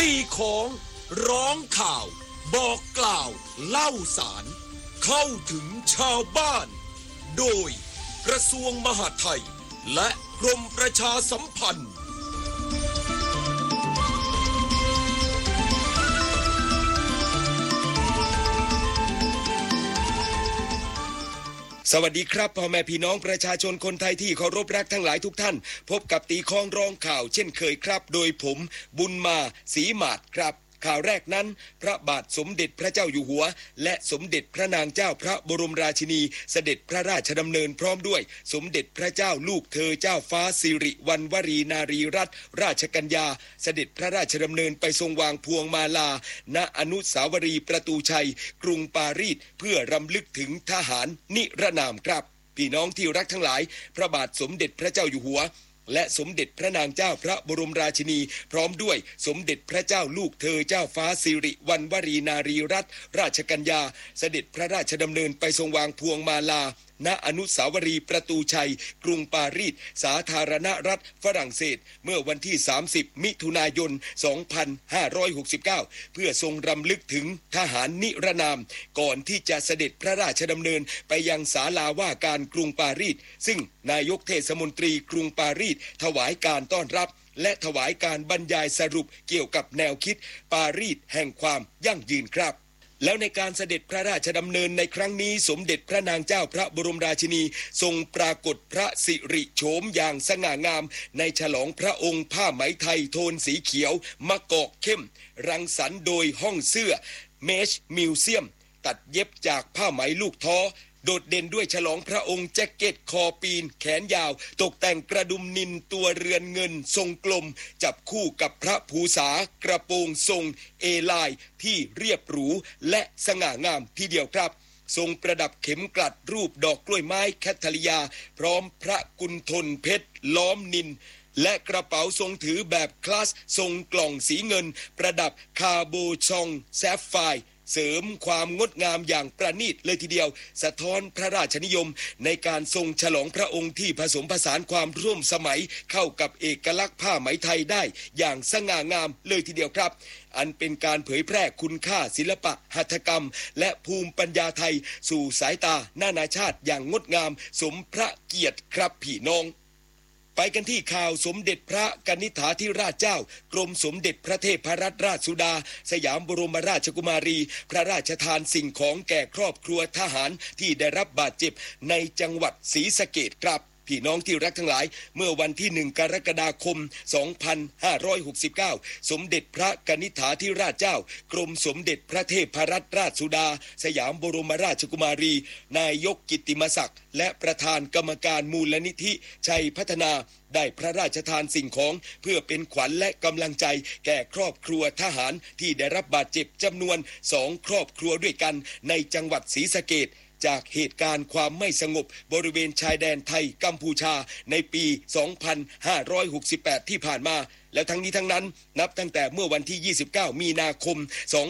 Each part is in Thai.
ตีของร้องข่าวบอกกล่าวเล่าสารเข้าถึงชาวบ้านโดยกระทรวงมหาดไทยและกรมประชาสัมพันธ์สวัสดีครับพ่อแม่พี่น้องประชาชนคนไทยที่เคารพรักทั้งหลายทุกท่านพบกับตีคองร้องข่าวเช่นเคยครับโดยผมบุญมาศรีหมาดครับข่าวแรกนั้นพระบาทสมเด็จพระเจ้าอยู่หัวและสมเด็จพระนางเจ้าพระบรมราชินีเสด็จพระราชดำเนินพร้อมด้วยสมเด็จพระเจ้าลูกเธอเจ้าฟ้าสิริวัณวรีนารีรัตนราชกัญญาเสด็จพระราชดำเนินไปทรงวางพวงมาลาณอนุสาวรีย์ประตูชัยกรุงปารีสเพื่อรำลึกถึงทหารนิรนามครับพี่น้องที่รักทั้งหลายพระบาทสมเด็จพระเจ้าอยู่หัวและสมเด็จพระนางเจ้าพระบรมราชินีพร้อมด้วยสมเด็จพระเจ้าลูกเธอเจ้าฟ้าสิริวัณวรีนารีรัตนราชกัญญาเสด็จพระราชดำเนินไปทรงวางพวงมาลาณอนุสาวรีย์ประตูชัยกรุงปารีสสาธารณรัฐฝรั่งเศสเมื่อวันที่30มิถุนายน2569เพื่อทรงรำลึกถึงทหารนิรนามก่อนที่จะเสด็จพระราชดำเนินไปยังศาลาว่าการกรุงปารีสซึ่งนายกเทศมนตรีกรุงปารีสถวายการต้อนรับและถวายการบรรยายสรุปเกี่ยวกับแนวคิดปารีสแห่งความยั่งยืนครับแล้วในการเสด็จพระราชดำเนินในครั้งนี้สมเด็จพระนางเจ้าพระบรมราชินีทรงปรากฏพระสิริโฉมอย่างสง่างามในฉลองพระองค์ผ้าไหมไทยโทนสีเขียวมะกอกเข้มรังสรรค์โดยห้องเสื้อเมชมิวเซียมตัดเย็บจากผ้าไหมลูกท้อโดดเด่นด้วยฉลองพระองค์แจ็คเก็ตคอปีนแขนยาวตกแต่งกระดุมนิลตัวเรือนเงินทรงกลมจับคู่กับพระภูษากระโปรงทรงเอลายที่เรียบหรูและสง่างามทีเดียวครับทรงประดับเข็มกลัดรูปดอกกล้วยไม้แคทเลียพร้อมพระกุณฑลเพชรล้อมนิลและกระเป๋าทรงถือแบบคลาสทรงกล่องสีเงินประดับคาโบชองแซฟไฟร์เสริมความงดงามอย่างประณีตเลยทีเดียวสะท้อนพระราชนิยมในการทรงฉลองพระองค์ที่ผสมผสานความร่วมสมัยเข้ากับเอกลักษณ์ผ้าไหมไทยได้อย่างสง่างามเลยทีเดียวครับอันเป็นการเผยแพร่คุณค่าศิลปะหัตถกรรมและภูมิปัญญาไทยสู่สายตานานาชาติอย่างงดงามสมพระเกียรติครับพี่น้องไปกันที่ข่าวสมเด็จพระกนิษฐาธิราชเจ้ากรมสมเด็จพระเทพรัตนราชสุดาสยามบรมราชกุมารีพระราชทานสิ่งของแก่ครอบครัวทหารที่ได้รับบาดเจ็บในจังหวัดศรีสะเกษครับพี่น้องที่รักทั้งหลายเมื่อวันที่1กรกฎาคม2569สมเด็จพระกนิษฐาธิราชเจ้ากรมสมเด็จพระเทพรัตนราชสุดาสยามบรมราชกุมารีนายกกิตติมศักดิ์และประธานกรรมการมูลนิธิชัยพัฒนาได้พระราชทานสิ่งของเพื่อเป็นขวัญและกำลังใจแก่ครอบครัวทหารที่ได้รับบาดเจ็บจำนวน2ครอบครัวด้วยกันในจังหวัดศรีสะเกษจากเหตุการณ์ความไม่สงบบริเวณชายแดนไทยกัมพูชาในปี2568ที่ผ่านมาแล้วทั้งนี้ทั้งนั้นนับตั้งแต่เมื่อวันที่29มีนาคม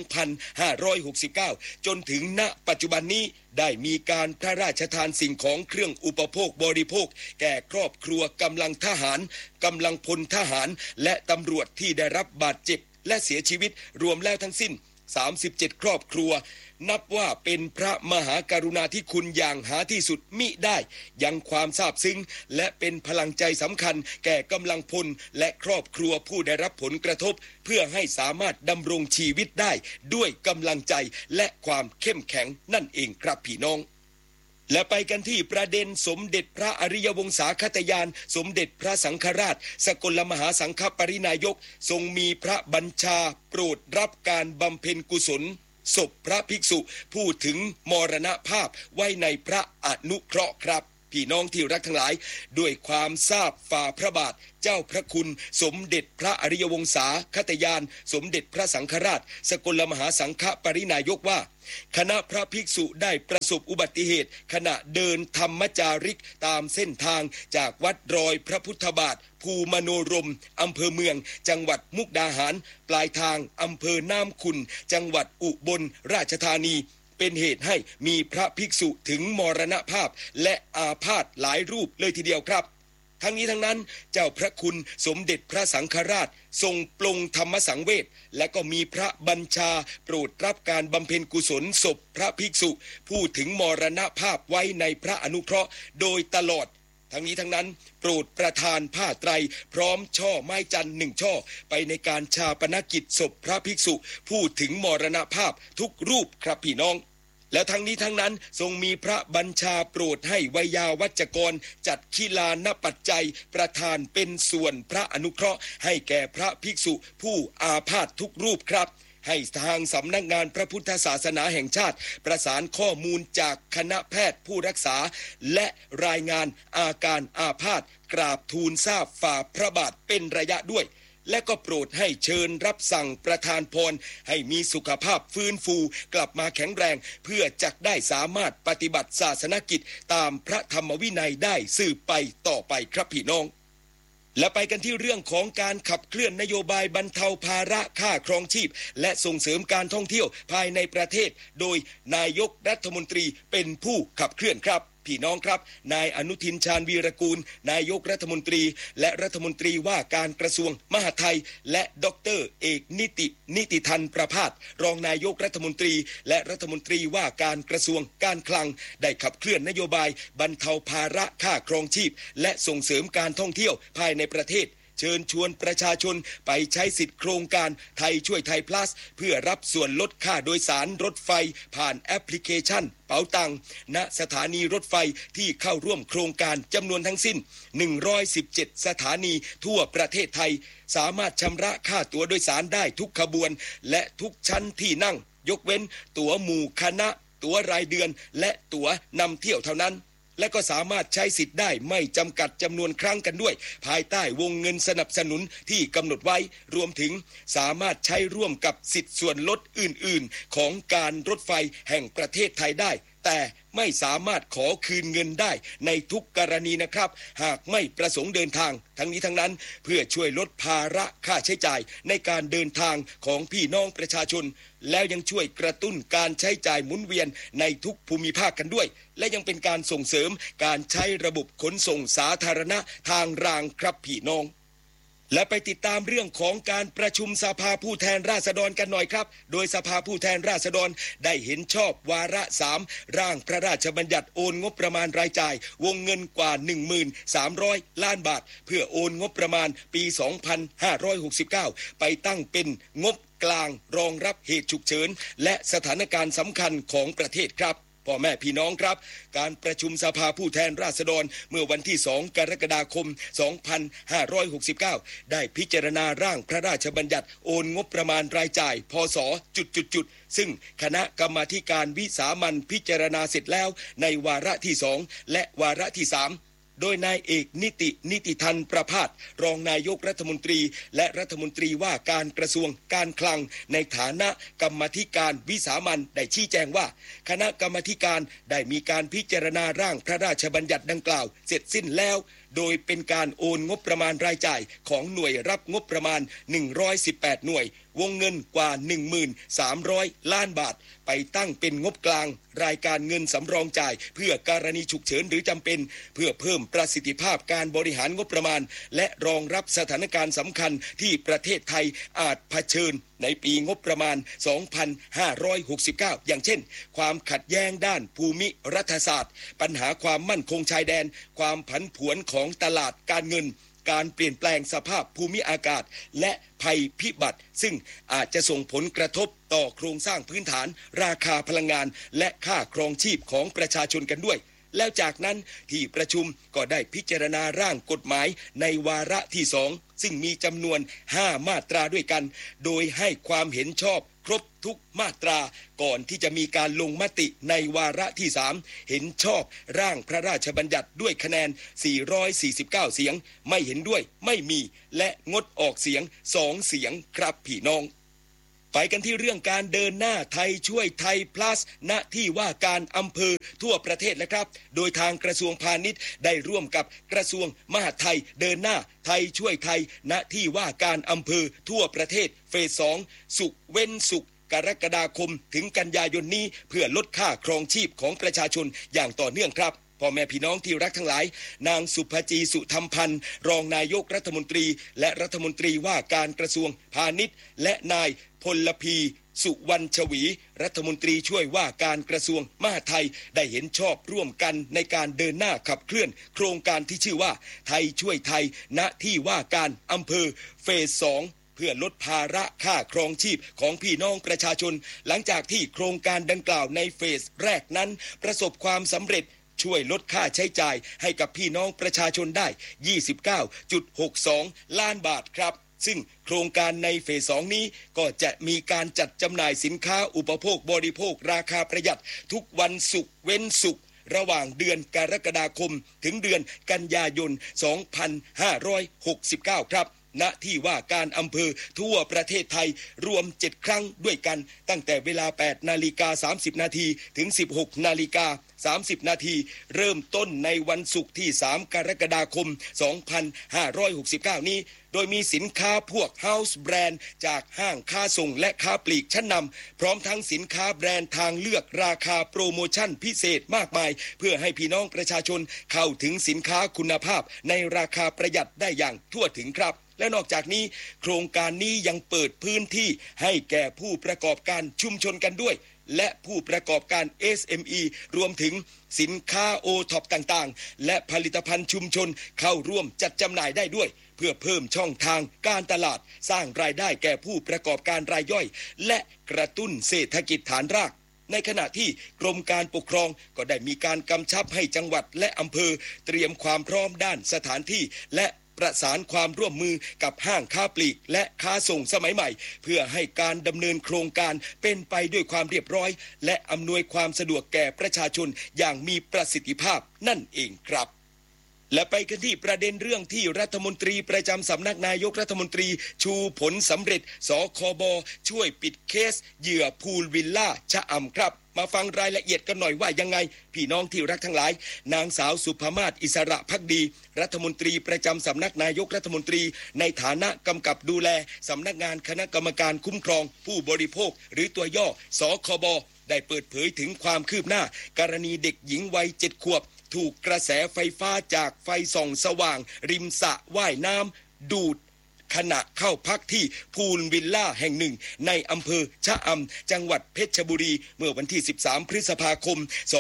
2569จนถึงณปัจจุบันนี้ได้มีการพระราชทานสิ่งของเครื่องอุปโภคบริโภคแก่ครอบครัวกำลังทหารกำลังพลทหารและตำรวจที่ได้รับบาดเจ็บและเสียชีวิตรวมแล้วทั้งสิ้น37ครอบครัวนับว่าเป็นพระมหากรุณาธิคุณอย่างหาที่สุดมิได้ยังความซาบซึ้งและเป็นพลังใจสำคัญแก่กำลังพลและครอบครัวผู้ได้รับผลกระทบเพื่อให้สามารถดำรงชีวิตได้ด้วยกำลังใจและความเข้มแข็งนั่นเองครับพี่น้องและไปกันที่ประเด็นสมเด็จพระอริยวงศาคตยานสมเด็จพระสังฆราชสกลมหาสังฆปรินายกทรงมีพระบัญชาโปรดรับการบำเพ็ญกุศลศพพระภิกษุผู้ถึงมรณภาพไว้ในพระอนุเคราะห์ครับพี่น้องที่รักทั้งหลายด้วยความทราบฝ่าพระบาทเจ้าพระคุณสมเด็จพระอริยวงศาคตยานสมเด็จพระสังฆราชสกลมหาสังฆปรินายกว่าคณะพระภิกษุได้ประสบอุบัติเหตุขณะเดินธรรมจาริกตามเส้นทางจากวัดรอยพระพุทธบาทภูมโนรมอำเภอเมืองจังหวัดมุกดาหารปลายทางอำเภอน้ำขุ่นจังหวัดอุบลราชธานีเป็นเหตุให้มีพระภิกษุถึงมรณภาพและอาพาธหลายรูปเลยทีเดียวครับทั้งนี้ทั้งนั้นเจ้าพระคุณสมเด็จพระสังฆราชทรงปลงธรรมสังเวชและก็มีพระบัญชาโปรดรับการบำเพ็ญกุศลศพพระภิกษุผู้ถึงมรณภาพไว้ในพระอนุเคราะห์โดยตลอดทั้งนี้ทั้งนั้นโปรดประทานผ้าไตรพร้อมช่อไม้จันทร์1 ช่อไปในการชาปนกิจศพพระภิกษุผู้ถึงมรณภาพทุกรูปครับพี่น้องแล้วทั้งนี้ทั้งนั้นทรงมีพระบัญชาโปรดให้ไวยาวัจกรจัดขีลานปัจจัยประทานเป็นส่วนพระอนุเคราะห์ให้แก่พระภิกษุผู้อาพาธทุกรูปครับให้ทางสำนักงานพระพุทธศาสนาแห่งชาติประสานข้อมูลจากคณะแพทย์ผู้รักษาและรายงานอาการอาพาธกราบทูลทราบฝ่าพระบาทเป็นระยะด้วยและก็โปรดให้เชิญรับสั่งประทานพรให้มีสุขภาพฟื้นฟูกลับมาแข็งแรงเพื่อจักได้สามารถปฏิบัติศาสนกิจตามพระธรรมวินัยได้สืบไปต่อไปครับพี่น้องและไปกันที่เรื่องของการขับเคลื่อนนโยบายบรรเทาภาระค่าครองชีพและส่งเสริมการท่องเที่ยวภายในประเทศโดยนายกรัฐมนตรีเป็นผู้ขับเคลื่อนครับพี่น้องครับนายอนุทินชาญวีรกูลนายกรัฐมนตรีและรัฐมนตรีว่าการกระทรวงมหาดไทยและดร.เอกนิติธันประภาสรองนายกรัฐมนตรีและรัฐมนตรีว่าการกระทรวงการคลังได้ขับเคลื่อนนโยบายบรรเทาภาระค่าครองชีพและส่งเสริมการท่องเที่ยวภายในประเทศเชิญชวนประชาชนไปใช้สิทธิโครงการไทยช่วยไทยพลัสเพื่อรับส่วนลดค่าโดยสารรถไฟผ่านแอปพลิเคชันเป๋าตังณสถานีรถไฟที่เข้าร่วมโครงการจำนวนทั้งสิ้น117สถานีทั่วประเทศไทยสามารถชำระค่าตั๋วโดยสารได้ทุกขบวนและทุกชั้นที่นั่งยกเว้นตั๋วหมู่คณะตั๋วรายเดือนและตั๋วนำเที่ยวเท่านั้นและก็สามารถใช้สิทธิ์ได้ไม่จำกัดจำนวนครั้งกันด้วยภายใต้วงเงินสนับสนุนที่กำหนดไว้รวมถึงสามารถใช้ร่วมกับสิทธิ์ส่วนลดอื่นๆของการรถไฟแห่งประเทศไทยได้แต่ไม่สามารถขอคืนเงินได้ในทุกกรณีนะครับหากไม่ประสงค์เดินทางทั้งนี้ทั้งนั้นเพื่อช่วยลดภาระค่าใช้จ่ายในการเดินทางของพี่น้องประชาชนแล้วยังช่วยกระตุ้นการใช้จ่ายหมุนเวียนในทุกภูมิภาคกันด้วยและยังเป็นการส่งเสริมการใช้ระบบขนส่งสาธารณะทางรางครับพี่น้องและไปติดตามเรื่องของการประชุมสภาผู้แทนราษฎรกันหน่อยครับโดยสภาผู้แทนราษฎรได้เห็นชอบวาระ3ร่างพระราชบัญญัติโอนงบประมาณรายจ่ายวงเงินกว่า 13,000 ล้านบาทเพื่อโอนงบประมาณปี 2569 ไปตั้งเป็นงบกลางรองรับเหตุฉุกเฉินและสถานการณ์สำคัญของประเทศครับพ่อแม่พี่น้องครับการประชุมสภาผู้แทนราษฎรเมื่อวันที่2กรกฎาคม2569ได้พิจารณาร่างพระราชบัญญัติโอนงบประมาณรายจ่ายพศ.ซึ่งคณะกรรมาธิการวิสามัญพิจารณาเสร็จแล้วในวาระที่2และวาระที่3โดยนายเอกนิติธันประภาสรองนายกรัฐมนตรีและรัฐมนตรีว่าการกระทรวงการคลังในฐานะกรรมาธิการวิสามัญได้ชี้แจงว่าคณะกรรมาธิการได้มีการพิจารณาร่างพระราชบัญญัติดังกล่าวเสร็จสิ้นแล้วโดยเป็นการโอนงบประมาณรายจ่ายของหน่วยรับงบประมาณ118หน่วยวงเงินกว่า 13,000 ล้านบาทไปตั้งเป็นงบกลางรายการเงินสำรองจ่ายเพื่อกรณีฉุกเฉินหรือจำเป็นเพื่อเพิ่มประสิทธิภาพการบริหารงบประมาณและรองรับสถานการณ์สำคัญที่ประเทศไทยอาจเผชิญในปีงบประมาณ 2569 อย่างเช่นความขัดแย้งด้านภูมิรัฐศาสตร์ปัญหาความมั่นคงชายแดนความผันผวนของตลาดการเงินการเปลี่ยนแปลงสภาพภูมิอากาศและภัยพิบัติซึ่งอาจจะส่งผลกระทบต่อโครงสร้างพื้นฐานราคาพลังงานและค่าครองชีพของประชาชนกันด้วยแล้วจากนั้นที่ประชุมก็ได้พิจารณาร่างกฎหมายในวาระที่2ซึ่งมีจำนวน5มาตราด้วยกันโดยให้ความเห็นชอบครบทุกมาตราก่อนที่จะมีการลงมติในวาระที่3เห็นชอบร่างพระราชบัญญัติด้วยคะแนน449เสียงไม่เห็นด้วยไม่มีและงดออกเสียง2เสียงครับพี่น้องไปกันที่เรื่องการเดินหน้าไทยช่วยไทย plus ณที่ว่าการอำเภอทั่วประเทศนะครับโดยทางกระทรวงพาณิชย์ได้ร่วมกับกระทรวงมหาดไทยเดินหน้าไทยช่วยไทยณที่ว่าการอำเภอทั่วประเทศเฟส2ศุกร์เว้นศุกร์กรกฎาคมถึงกันยายนนี้เพื่อลดค่าครองชีพของประชาชนอย่างต่อเนื่องครับพ่อแม่พี่น้องที่รักทั้งหลายนางสุภจีสุธรรมพันธ์รองนายกรัฐมนตรีและรัฐมนตรีว่าการกระทรวงพาณิชย์และนายพลพีสุวรรณชวีรัฐมนตรีช่วยว่าการกระทรวงมหาดไทยได้เห็นชอบร่วมกันในการเดินหน้าขับเคลื่อนโครงการที่ชื่อว่าไทยช่วยไทยณที่ว่าการอำเภอเฟส 2เพื่อลดภาระค่าครองชีพของพี่น้องประชาชนหลังจากที่โครงการดังกล่าวในเฟสแรกนั้นประสบความสำเร็จช่วยลดค่าใช้จ่ายให้กับพี่น้องประชาชนได้ 29.62 ล้านบาทครับซึ่งโครงการในเฟส 2นี้ก็จะมีการจัดจำหน่ายสินค้าอุปโภคบริโภคราคาประหยัดทุกวันศุกร์เว้นศุกร์ระหว่างเดือนกรกฎาคมถึงเดือนกันยายน 2569 ครับณที่ว่าการอำเภอทั่วประเทศไทยรวม7ครั้งด้วยกันตั้งแต่เวลา 8:30 นาทีถึง 16:30 นาทีเริ่มต้นในวันศุกร์ที่3กรกฎาคม 2569 นี้โดยมีสินค้าพวก House Brand จากห้างค้าส่งและค้าปลีกชั้นนำพร้อมทั้งสินค้าแบรนด์ทางเลือกราคาโปรโมชั่นพิเศษมากมายเพื่อให้พี่น้องประชาชนเข้าถึงสินค้าคุณภาพในราคาประหยัดได้อย่างทั่วถึงครับและนอกจากนี้โครงการนี้ยังเปิดพื้นที่ให้แก่ผู้ประกอบการชุมชนกันด้วยและผู้ประกอบการ SME รวมถึงสินค้า O-Top ต่างๆและผลิตภัณฑ์ชุมชนเข้าร่วมจัดจำหน่ายได้ด้วยเพื่อเพิ่มช่องทางการตลาดสร้างรายได้แก่ผู้ประกอบการรายย่อยและกระตุ้นเศรษฐกิจฐานรากในขณะที่กรมการปกครองก็ได้มีการกำชับให้จังหวัดและอำเภอเตรียมความพร้อมด้านสถานที่และประสานความร่วมมือกับห้างค้าปลีกและค้าส่งสมัยใหม่เพื่อให้การดำเนินโครงการเป็นไปด้วยความเรียบร้อยและอำนวยความสะดวกแก่ประชาชนอย่างมีประสิทธิภาพนั่นเองครับและไปกันที่ประเด็นเรื่องที่รัฐมนตรีประจำสำนักนายกรัฐมนตรีชูผลสำเร็จสคบช่วยปิดเคสเหยื่อพูลวิลล่าชะอำครับมาฟังรายละเอียดกันหน่อยว่ายังไงพี่น้องที่รักทั้งหลายนางสาวสุภมาศอิสระภักดีรัฐมนตรีประจำสำนักนายกรัฐมนตรีในฐานะกำกับดูแลสำนักงานคณะกรรมการคุ้มครองผู้บริโภคหรือตัวย่อสคบได้เปิดเผยถึงความคืบหน้ากรณีเด็กหญิงวัย7 ขวบถูกกระแสไฟฟ้าจากไฟส่องสว่างริมสระว่ายน้ำดูดขณะเข้าพักที่พูลวิลล่าแห่งหนึ่งในอำเภอชะอำจังหวัดเพชรบุรีเมื่อวันที่13พฤษภาคม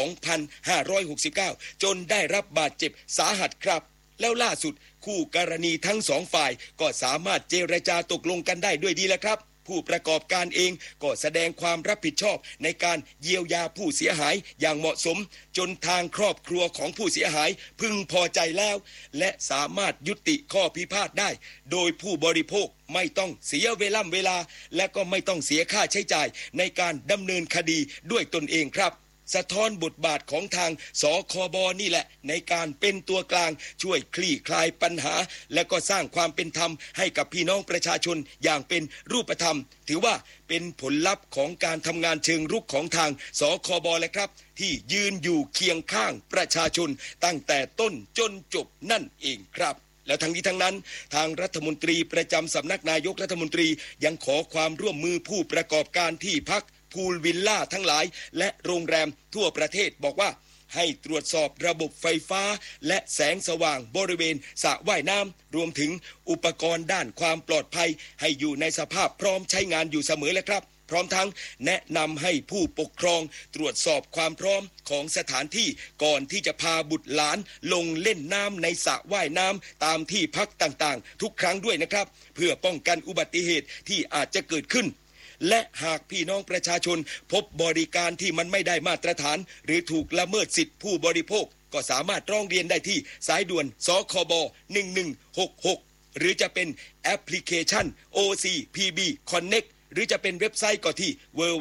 2569จนได้รับบาดเจ็บสาหัสครับแล้วล่าสุดคู่กรณีทั้งสองฝ่ายก็สามารถเจรจาตกลงกันได้ด้วยดีแล้วครับผู้ประกอบการเองก็แสดงความรับผิดชอบในการเยียวยาผู้เสียหายอย่างเหมาะสมจนทางครอบครัวของผู้เสียหายพึงพอใจแล้วและสามารถยุติข้อพิพาทได้โดยผู้บริโภคไม่ต้องเสียเวลาและก็ไม่ต้องเสียค่าใช้จ่ายในการดำเนินคดีด้วยตนเองครับสะท้อนบทบาทของทางสคบนี่แหละในการเป็นตัวกลางช่วยคลี่คลายปัญหาและก็สร้างความเป็นธรรมให้กับพี่น้องประชาชนอย่างเป็นรูปธรรมถือว่าเป็นผลลัพธ์ของการทำงานเชิงรุกของทางสคบแหละครับที่ยืนอยู่เคียงข้างประชาชนตั้งแต่ต้นจนจบนั่นเองครับแล้วทั้งนี้ทั้งนั้นทางรัฐมนตรีประจำสำนักนายกรัฐมนตรียังขอความร่วมมือผู้ประกอบการที่พักพูลวิลล่าทั้งหลายและโรงแรมทั่วประเทศบอกว่าให้ตรวจสอบระบบไฟฟ้าและแสงสว่างบริเวณสระว่ายน้ำรวมถึงอุปกรณ์ด้านความปลอดภัยให้อยู่ในสภาพพร้อมใช้งานอยู่เสมอเลยครับพร้อมทั้งแนะนำให้ผู้ปกครองตรวจสอบความพร้อมของสถานที่ก่อนที่จะพาบุตรหลานลงเล่นน้ำในสระว่ายน้ำตามที่พักต่างๆทุกครั้งด้วยนะครับเพื่อป้องกันอุบัติเหตุที่อาจจะเกิดขึ้นและหากพี่น้องประชาชนพบบริการที่มันไม่ได้มาตรฐานหรือถูกละเมิดสิทธิผู้บริโภคก็สามารถร้องเรียนได้ที่สายด่วนสคบ1166หรือจะเป็นแอปพลิเคชัน OCPB Connect หรือจะเป็นเว็บไซต์ก็ที่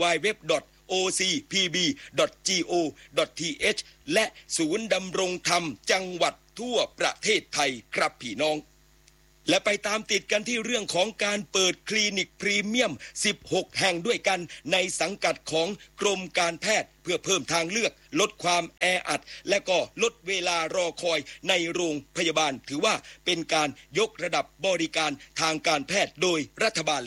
www.ocpb.go.th และศูนย์ดำรงธรรมจังหวัดทั่วประเทศไทยครับพี่น้องและไปตามติดกันที่เรื่องของการเปิดคลินิกพรีเมียม16แห่งด้วยกันในสังกัดของกรมการแพทย์เพื่อเพิ่มทางเลือกลดความแออัดและก็ลดเวลารอคอยในโรงพยาบาลถือว่าเป็นการยกระดับบริการทางการแพทย์โดยรัฐบาลเลยครับ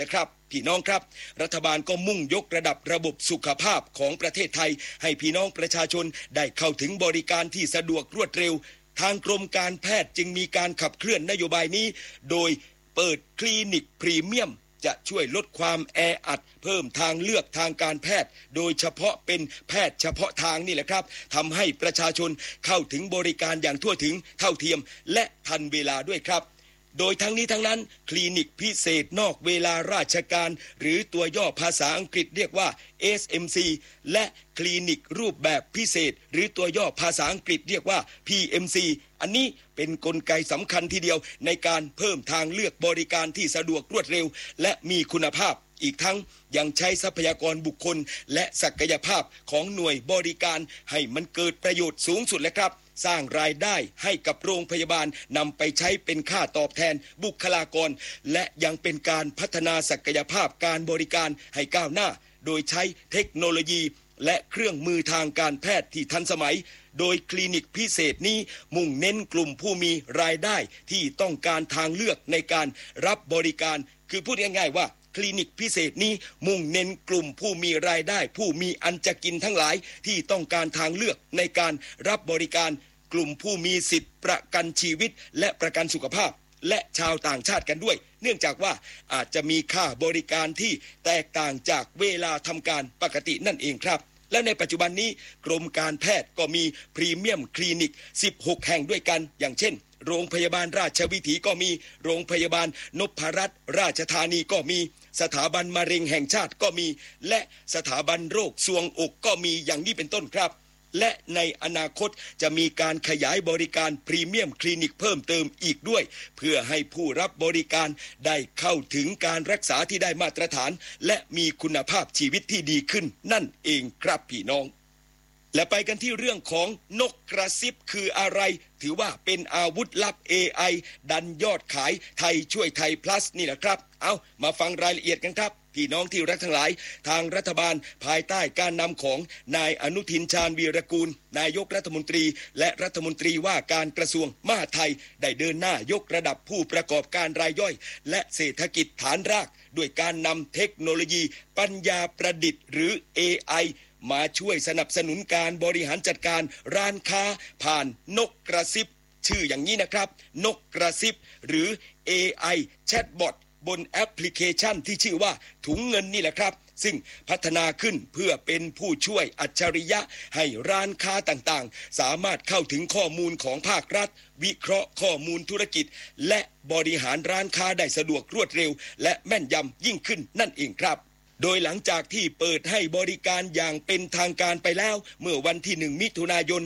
พี่น้องครับรัฐบาลก็มุ่งยกระดับระบบสุขภาพของประเทศไทยให้พี่น้องประชาชนได้เข้าถึงบริการที่สะดวกรวดเร็วทางกรมการแพทย์จึงมีการขับเคลื่อนนโยบายนี้โดยเปิดคลินิกพรีเมียมจะช่วยลดความแออัดเพิ่มทางเลือกทางการแพทย์โดยเฉพาะเป็นแพทย์เฉพาะทางนี่แหละครับทำให้ประชาชนเข้าถึงบริการอย่างทั่วถึงเท่าเทียมและทันเวลาด้วยครับโดยทั้งนี้ทั้งนั้นคลินิกพิเศษนอกเวลาราชการหรือตัวย่อภาษาอังกฤษเรียกว่า SMC และคลินิกรูปแบบพิเศษหรือตัวย่อภาษาอังกฤษเรียกว่า PMC อันนี้เป็นกลไกสำคัญทีเดียวในการเพิ่มทางเลือกบริการที่สะดวกรวดเร็วและมีคุณภาพอีกทั้งยังใช้ทรัพยากรบุคคลและศักยภาพของหน่วยบริการให้มันเกิดประโยชน์สูงสุดเลยครับสร้างรายได้ให้กับโรงพยาบาลนำไปใช้เป็นค่าตอบแทนบุคลากรและยังเป็นการพัฒนาศักยภาพการบริการให้ก้าวหน้าโดยใช้เทคโนโลยีและเครื่องมือทางการแพทย์ที่ทันสมัยโดยคลินิกพิเศษนี้มุ่งเน้นกลุ่มผู้มีรายได้ที่ต้องการทางเลือกในการรับบริการคือพูดง่ายๆว่าคลินิกพิเศษนี้มุ่งเน้นกลุ่มผู้มีรายได้ผู้มีอันจะกินทั้งหลายที่ต้องการทางเลือกในการรับบริการกลุ่มผู้มีสิทธิประกันชีวิตและประกันสุขภาพและชาวต่างชาติกันด้วยเนื่องจากว่าอาจจะมีค่าบริการที่แตกต่างจากเวลาทำการปกตินั่นเองครับและในปัจจุบันนี้กรมการแพทย์ก็มีพรีเมียมคลินิก16แห่งด้วยกันอย่างเช่นโรงพยาบาลราชวิถีก็มีโรงพยาบาลนพรัตน์ราชธานีก็มีสถาบันมะเร็งแห่งชาติก็มีและสถาบันโรคทรวงอกก็มีอย่างนี้เป็นต้นครับและในอนาคตจะมีการขยายบริการพรีเมียมคลินิกเพิ่มเติมอีกด้วยเพื่อให้ผู้รับบริการได้เข้าถึงการรักษาที่ได้มาตรฐานและมีคุณภาพชีวิตที่ดีขึ้นนั่นเองครับพี่น้องและไปกันที่เรื่องของนกกระซิบคืออะไรถือว่าเป็นอาวุธลับ AI ดันยอดขายไทยช่วยไทย plus นี่แหละครับเอามาฟังรายละเอียดกันครับพี่น้องที่รักทั้งหลายทางรัฐบาลภายใต้การนำของนายอนุทินชาญวีรกูลนายกรัฐมนตรีและรัฐมนตรีว่าการกระทรวงมหาดไทยได้เดินหน้ายกระดับผู้ประกอบการรายย่อยและเศรษฐกิจฐานรากด้วยการนำเทคโนโลยีปัญญาประดิษฐ์หรือ AIมาช่วยสนับสนุนการบริหารจัดการร้านค้าผ่านนกกระซิบชื่ออย่างนี้นะครับนกกระซิบหรือ AI Chatbot บนแอปพลิเคชันที่ชื่อว่าถุงเงินนี่แหละครับซึ่งพัฒนาขึ้นเพื่อเป็นผู้ช่วยอัจฉริยะให้ร้านค้าต่างๆสามารถเข้าถึงข้อมูลของภาครัฐวิเคราะห์ข้อมูลธุรกิจและบริหารร้านค้าได้สะดวกรวดเร็วและแม่นยำยิ่งขึ้นนั่นเองครับโดยหลังจากที่เปิดให้บริการอย่างเป็นทางการไปแล้วเมื่อวันที่1มิถุนายน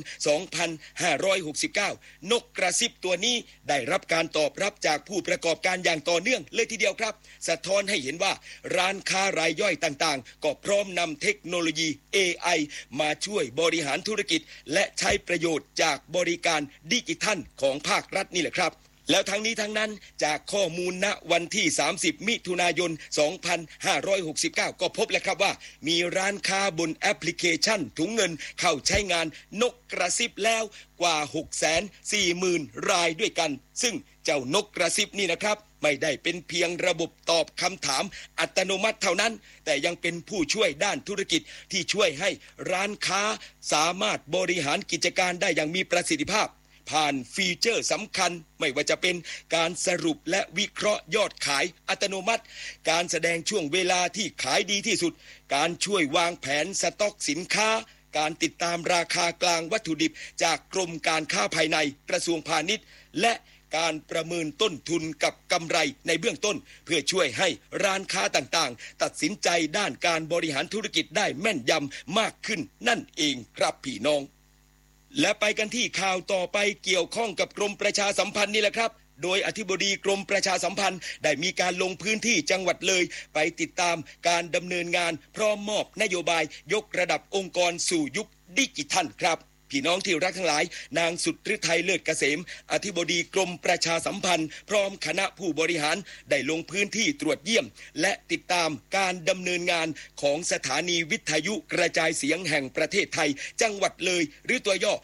2569นกกระซิบตัวนี้ได้รับการตอบรับจากผู้ประกอบการอย่างต่อเนื่องเลยทีเดียวครับสะท้อนให้เห็นว่าร้านค้ารายย่อยต่างๆก็พร้อมนำเทคโนโลยี AI มาช่วยบริหารธุรกิจและใช้ประโยชน์จากบริการดิจิทัลของภาครัฐนี่แหละครับแล้วทั้งนี้ทั้งนั้นจากข้อมูลณวันที่30มิถุนายน2569ก็พบแล้วครับว่ามีร้านค้าบนแอปพลิเคชันถุงเงินเข้าใช้งานนกกระซิบแล้วกว่า 640,000 รายด้วยกันซึ่งเจ้านกกระซิบนี่นะครับไม่ได้เป็นเพียงระบบตอบคำถามอัตโนมัติเท่านั้นแต่ยังเป็นผู้ช่วยด้านธุรกิจที่ช่วยให้ร้านค้าสามารถบริหารกิจการได้อย่างมีประสิทธิภาพผ่านฟีเจอร์สำคัญไม่ว่าจะเป็นการสรุปและวิเคราะห์ยอดขายอัตโนมัติการแสดงช่วงเวลาที่ขายดีที่สุดการช่วยวางแผนสต็อกสินค้าการติดตามราคากลางวัตถุดิบจากกรมการค้าภายในกระทรวงพาณิชย์และการประเมินต้นทุนกับกำไรในเบื้องต้นเพื่อช่วยให้ร้านค้าต่างๆตัดสินใจด้านการบริหารธุรกิจได้แม่นยำมากขึ้นนั่นเองครับพี่น้องและไปกันที่ข่าวต่อไปเกี่ยวข้องกับกรมประชาสัมพันธ์นี่แหละครับโดยอธิบดีกรมประชาสัมพันธ์ได้มีการลงพื้นที่จังหวัดเลยไปติดตามการดำเนินงานพร้อมมอบนโยบายยกระดับองค์กรสู่ยุคดิจิทัลครับพี่น้องที่รักทั้งหลายนางสุทธิไทยเลิศเกษมอธิบดีกรมประชาสัมพันธ์พร้อมคณะผู้บริหารได้ลงพื้นที่ตรวจเยี่ยมและติดตามการดำเนินงานของสถานีวิทยุกระจายเสียงแห่งประเทศไทยจังหวัดเลยหรือตัวย่อ